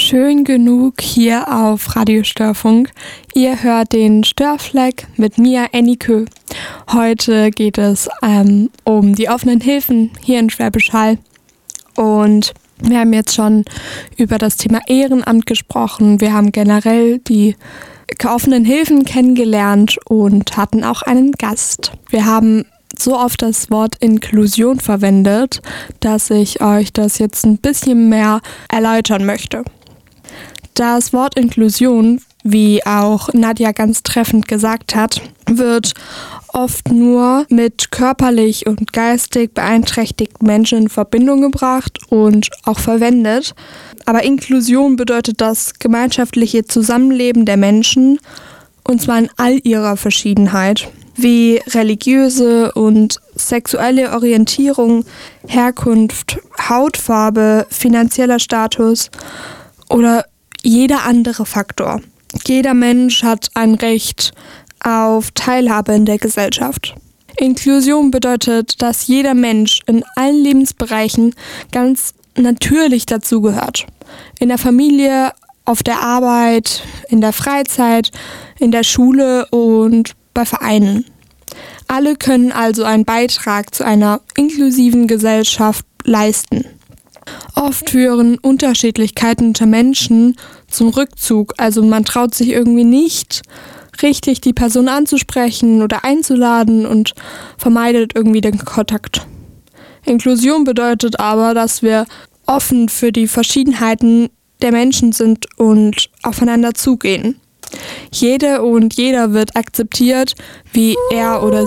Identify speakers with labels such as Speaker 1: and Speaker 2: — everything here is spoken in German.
Speaker 1: Schön genug hier auf Radio Störfunk. Ihr hört den Störfleck mit mir, Annikö. Heute geht es um die offenen Hilfen hier in Schwäbisch Hall. Und wir haben jetzt schon über das Thema Ehrenamt gesprochen. Wir haben generell die offenen Hilfen kennengelernt und hatten auch einen Gast. Wir haben so oft das Wort Inklusion verwendet, dass ich euch das jetzt ein bisschen mehr erläutern möchte. Das Wort Inklusion, wie auch Nadja ganz treffend gesagt hat, wird oft nur mit körperlich und geistig beeinträchtigten Menschen in Verbindung gebracht und auch verwendet. Aber Inklusion bedeutet das gemeinschaftliche Zusammenleben der Menschen, und zwar in all ihrer Verschiedenheit, wie religiöse und sexuelle Orientierung, Herkunft, Hautfarbe, finanzieller Status oder jeder andere Faktor. Jeder Mensch hat ein Recht auf Teilhabe in der Gesellschaft. Inklusion bedeutet, dass jeder Mensch in allen Lebensbereichen ganz natürlich dazugehört. In der Familie, auf der Arbeit, in der Freizeit, in der Schule und bei Vereinen. Alle können also einen Beitrag zu einer inklusiven Gesellschaft leisten. Oft führen Unterschiedlichkeiten unter Menschen zum Rückzug, also man traut sich irgendwie nicht, richtig die Person anzusprechen oder einzuladen und vermeidet irgendwie den Kontakt. Inklusion bedeutet aber, dass wir offen für die Verschiedenheiten der Menschen sind und aufeinander zugehen. Jede und jeder wird akzeptiert, wie er oder